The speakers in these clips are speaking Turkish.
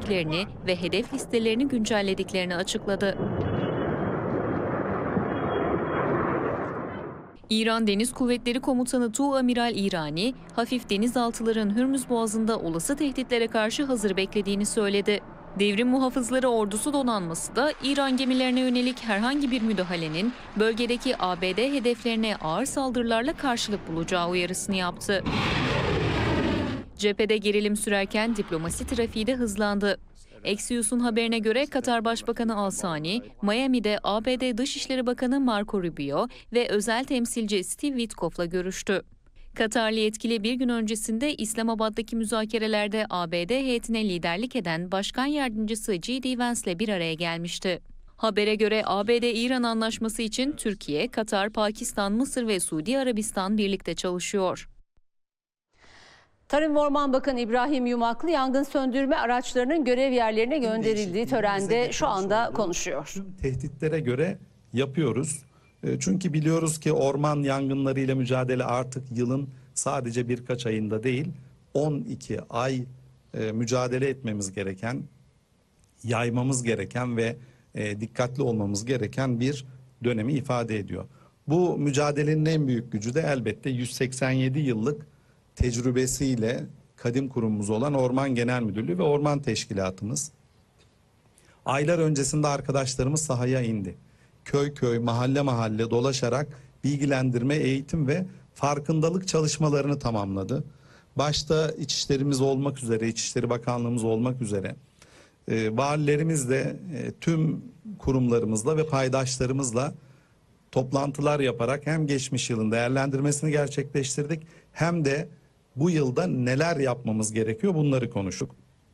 ettiklerini ve hedef listelerini güncellediklerini açıkladı. İran Deniz Kuvvetleri Komutanı Tuğamiral İrani, hafif denizaltıların Hürmüz Boğazı'nda olası tehditlere karşı hazır beklediğini söyledi. Devrim Muhafızları Ordusu donanması da İran gemilerine yönelik herhangi bir müdahalenin bölgedeki ABD hedeflerine ağır saldırılarla karşılık bulacağı uyarısını yaptı. Cephede gerilim sürerken diplomasi trafiği de hızlandı. Axios'un haberine göre Katar Başbakanı Al-Sani, Miami'de ABD Dışişleri Bakanı Marco Rubio ve özel temsilci Steve Witkoff'la görüştü. Katarlı yetkili bir gün öncesinde İslamabad'daki müzakerelerde ABD heyetine liderlik eden Başkan Yardımcısı J.D. Vance'le bir araya gelmişti. Habere göre ABD-İran anlaşması için Türkiye, Katar, Pakistan, Mısır ve Suudi Arabistan birlikte çalışıyor. Tarım ve Orman Bakanı İbrahim Yumaklı yangın söndürme araçlarının görev yerlerine gönderildiği törende şu anda konuşuyor. Tüm tehditlere göre yapıyoruz. Çünkü biliyoruz ki orman yangınlarıyla mücadele artık yılın sadece birkaç ayında değil 12 ay mücadele etmemiz gereken, yaymamız gereken ve dikkatli olmamız gereken bir dönemi ifade ediyor. Bu mücadelenin en büyük gücü de elbette 187 yıllık tecrübesiyle kadim kurumumuz olan Orman Genel Müdürlüğü ve Orman Teşkilatımız. Aylar öncesinde arkadaşlarımız sahaya indi. Köy köy, mahalle mahalle dolaşarak bilgilendirme, eğitim ve farkındalık çalışmalarını tamamladı. Başta İçişlerimiz olmak üzere, İçişleri Bakanlığımız olmak üzere valilerimiz de tüm kurumlarımızla ve paydaşlarımızla toplantılar yaparak hem geçmiş yılın değerlendirmesini gerçekleştirdik hem de bu yılda neler yapmamız gerekiyor bunları konuştuk.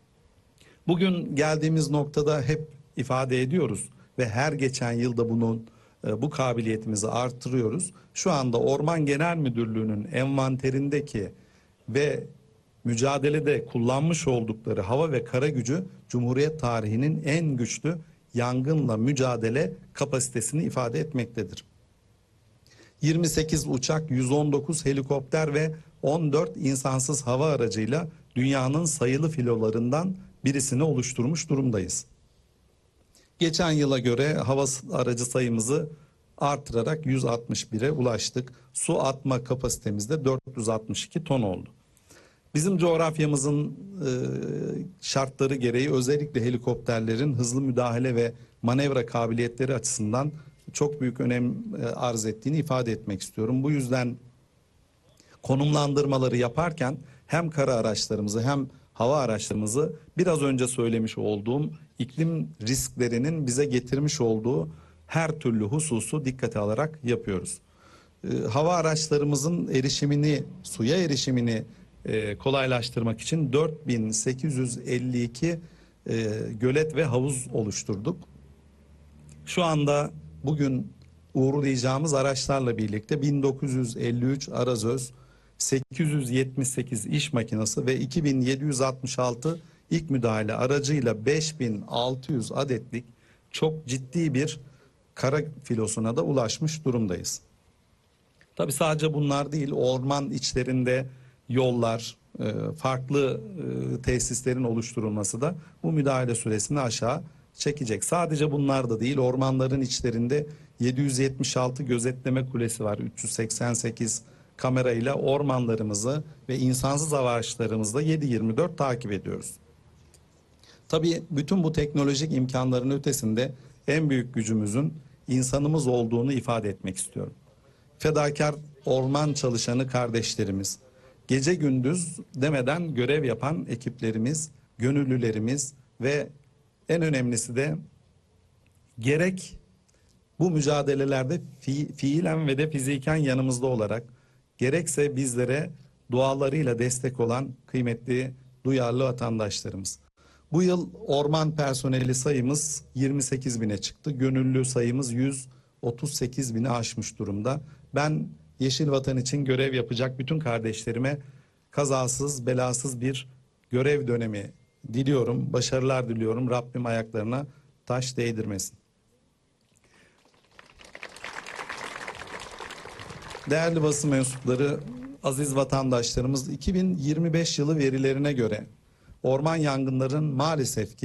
Bugün geldiğimiz noktada hep ifade ediyoruz ve her geçen yılda bu kabiliyetimizi artırıyoruz. Şu anda Orman Genel Müdürlüğü'nün envanterindeki ve mücadelede kullanmış oldukları hava ve kara gücü Cumhuriyet tarihinin en güçlü yangınla mücadele kapasitesini ifade etmektedir. 28 uçak, 119 helikopter ve 14 insansız hava aracıyla dünyanın sayılı filolarından birisini oluşturmuş durumdayız. Geçen yıla göre hava aracı sayımızı artırarak 161'e ulaştık. Su atma kapasitemiz de 462 ton oldu. Bizim coğrafyamızın şartları gereği özellikle helikopterlerin hızlı müdahale ve manevra kabiliyetleri açısından çok büyük önem arz ettiğini ifade etmek istiyorum. Bu yüzden konumlandırmaları yaparken hem kara araçlarımızı hem hava araçlarımızı biraz önce söylemiş olduğum iklim risklerinin bize getirmiş olduğu her türlü hususu dikkate alarak yapıyoruz. Hava araçlarımızın erişimini, suya erişimini kolaylaştırmak için 4852 gölet ve havuz oluşturduk. Şu anda bugün uğurlayacağımız araçlarla birlikte 1953 arazöz, 878 iş makinesi ve 2766 ilk müdahale aracıyla 5600 adetlik çok ciddi bir kara filosuna da ulaşmış durumdayız. Tabii sadece bunlar değil, orman içlerinde yollar, farklı tesislerin oluşturulması da bu müdahale süresini aşağı çekecek. Sadece bunlar da değil, ormanların içlerinde 776 gözetleme kulesi var, 388 kamerayla ormanlarımızı ve insansız araçlarımızla 7/24 takip ediyoruz. Tabii bütün bu teknolojik imkanların ötesinde en büyük gücümüzün insanımız olduğunu ifade etmek istiyorum. Fedakar orman çalışanı kardeşlerimiz, gece gündüz demeden görev yapan ekiplerimiz, gönüllülerimiz ve en önemlisi de gerek bu mücadelelerde fiilen ve de fiziken yanımızda olarak gerekse bizlere dualarıyla destek olan kıymetli, duyarlı vatandaşlarımız. Bu yıl orman personeli sayımız 28 bine çıktı. Gönüllü sayımız 138 bini aşmış durumda. Ben Yeşil Vatan için görev yapacak bütün kardeşlerime kazasız, belasız bir görev dönemi diliyorum. Başarılar diliyorum. Rabbim ayaklarına taş değdirmesin. Değerli basın mensupları, aziz vatandaşlarımız, 2025 yılı verilerine göre orman yangınlarının maalesef ki